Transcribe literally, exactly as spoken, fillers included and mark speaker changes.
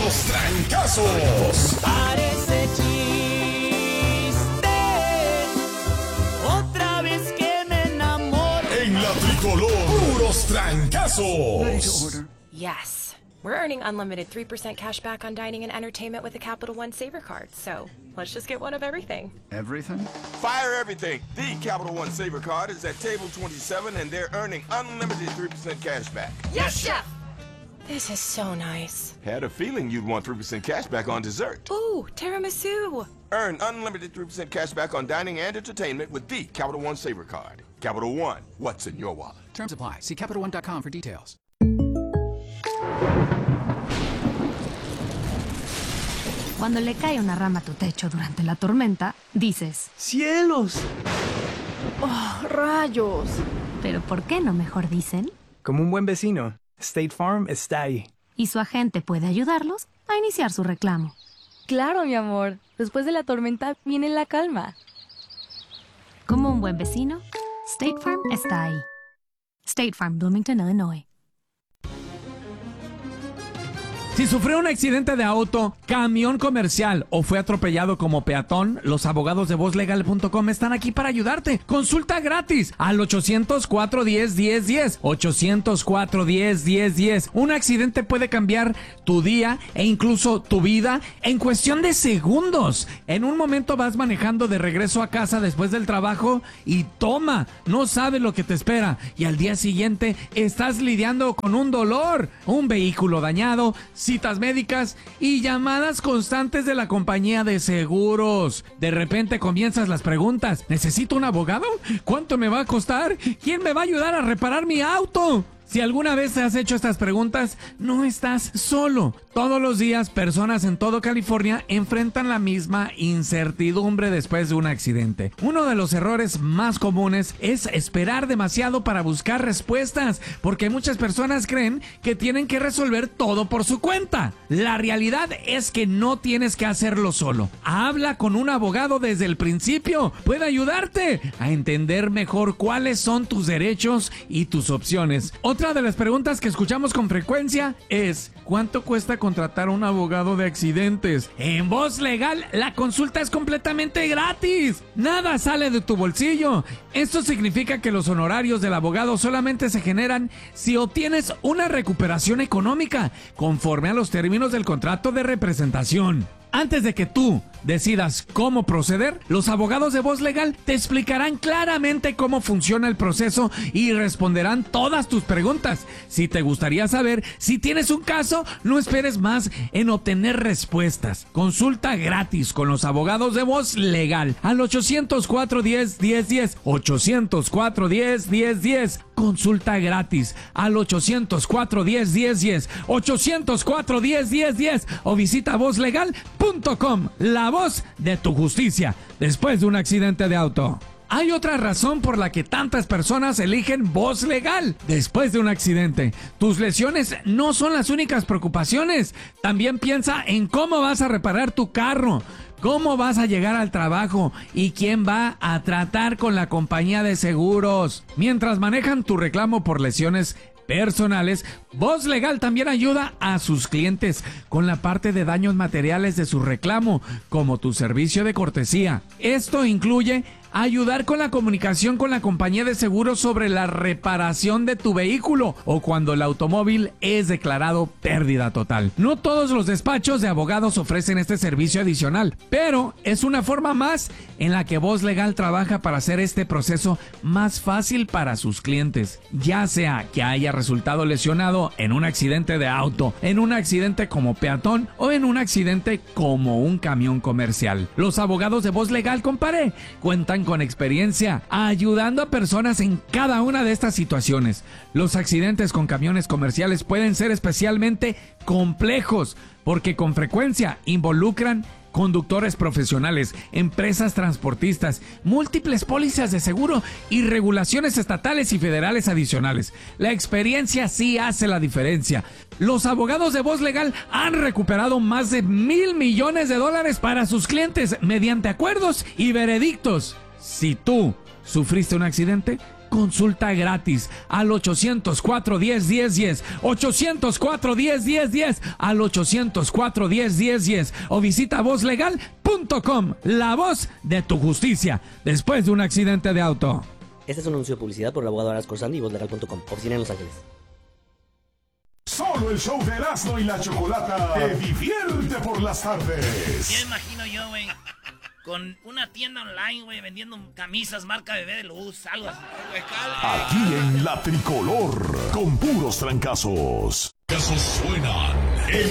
Speaker 1: puros trancazos.
Speaker 2: Parece chiste, otra vez que me enamoro.
Speaker 1: En la tricolor, puros trancazos.
Speaker 3: Yes. We're earning unlimited three percent cash back on dining and entertainment with the Capital One Saver Card. So let's just get one of everything.
Speaker 4: Everything?
Speaker 5: Fire everything. The Capital One Saver Card is at table twenty-seven, and they're earning unlimited three percent cash back.
Speaker 3: Yes, Chef! This is so nice.
Speaker 5: Had a feeling you'd want three percent cash back on dessert.
Speaker 3: Ooh, tiramisu.
Speaker 5: Earn unlimited three percent cash back on dining and entertainment with the Capital One Saver Card. Capital One, what's in your wallet?
Speaker 4: Terms apply. See Capital One dot com for details.
Speaker 6: Cuando le cae una rama a tu techo durante la tormenta, dices:
Speaker 7: ¡Cielos! ¡Oh, rayos!
Speaker 6: ¿Pero por qué no mejor dicen?
Speaker 7: Como un buen vecino, State Farm está ahí.
Speaker 6: Y su agente puede ayudarlos a iniciar su reclamo.
Speaker 8: Claro, mi amor. Después de la tormenta viene la calma.
Speaker 6: Como un buen vecino, State Farm está ahí. State Farm, Bloomington, Illinois.
Speaker 9: Si sufrió un accidente de auto, camión comercial o fue atropellado como peatón, los abogados de voz legal punto com están aquí para ayudarte. Consulta gratis al ochocientos, cuatro uno cero, uno cero uno cero. ochocientos, cuatro uno cero, uno cero uno cero. Un accidente puede cambiar tu día e incluso tu vida en cuestión de segundos. En un momento vas manejando de regreso a casa después del trabajo y toma, no sabes lo que te espera. Y al día siguiente estás lidiando con un dolor, un vehículo dañado, citas médicas y llamadas constantes de la compañía de seguros. De repente comienzas las preguntas: ¿necesito un abogado? ¿Cuánto me va a costar? ¿Quién me va a ayudar a reparar mi auto? Si alguna vez te has hecho estas preguntas, no estás solo. Todos los días, personas en todo California enfrentan la misma incertidumbre después de un accidente. Uno de los errores más comunes es esperar demasiado para buscar respuestas, porque muchas personas creen que tienen que resolver todo por su cuenta. La realidad es que no tienes que hacerlo solo. Habla con un abogado desde el principio. Puede ayudarte a entender mejor cuáles son tus derechos y tus opciones. Otra de las preguntas que escuchamos con frecuencia es: ¿cuánto cuesta contratar a un abogado de accidentes? En Voz Legal, la consulta es completamente gratis. Nada sale de tu bolsillo. Esto significa que los honorarios del abogado solamente se generan si obtienes una recuperación económica conforme a los términos del contrato de representación. Antes de que tú decidas cómo proceder, los abogados de Voz Legal te explicarán claramente cómo funciona el proceso y responderán todas tus preguntas. Si te gustaría saber si tienes un caso, no esperes más en obtener respuestas. Consulta gratis con los abogados de Voz Legal al ochocientos, cuatro uno cero, uno cero uno cero. ochocientos, cuatro uno cero, uno cero uno cero. Consulta gratis al ochocientos, cuatro uno cero, uno cero uno cero. ochocientos, cuatro uno cero, uno cero uno cero. O visita voz legal punto com, la voz de tu justicia después de un accidente de auto. Hay otra razón por la que tantas personas eligen Voz Legal después de un accidente. Tus lesiones no son las únicas preocupaciones. También piensa en cómo vas a reparar tu carro, cómo vas a llegar al trabajo y quién va a tratar con la compañía de seguros. Mientras manejan tu reclamo por lesiones personales, Voz Legal también ayuda a sus clientes con la parte de daños materiales de su reclamo, como tu servicio de cortesía. Esto incluye ayudar con la comunicación con la compañía de seguros sobre la reparación de tu vehículo o cuando el automóvil es declarado pérdida total. No todos los despachos de abogados ofrecen este servicio adicional, pero es una forma más en la que Voz Legal trabaja para hacer este proceso más fácil para sus clientes, ya sea que haya resultado lesionado en un accidente de auto, en un accidente como peatón o en un accidente como un camión comercial. Los abogados de Voz Legal Comparé cuentan con experiencia ayudando a personas en cada una de estas situaciones. Los accidentes con camiones comerciales pueden ser especialmente complejos porque con frecuencia involucran conductores profesionales, empresas transportistas, múltiples pólizas de seguro y regulaciones estatales y federales adicionales. La experiencia sí hace la diferencia. Los abogados de Voz Legal han recuperado más de mil millones de dólares para sus clientes mediante acuerdos y veredictos. Si tú sufriste un accidente, consulta gratis al ochocientos cuatro diez diez diez, ochocientos cuatro diez diez diez, al ochocientos cuatro diez diez diez o visita voz legal punto com, la voz de tu justicia después de un accidente de auto.
Speaker 10: Este es un anuncio de publicidad por el abogado Aras Corsandi y voz legal punto com, oficina en Los Ángeles.
Speaker 1: Solo el show de Erasmo y la Chocolata te divierte por las tardes.
Speaker 2: Ya imagino yo, güey, con una tienda online, güey, vendiendo camisas marca Bebé de Luz, algo así.
Speaker 1: Aquí en La Tricolor, con puros trancazos. Casos suenan.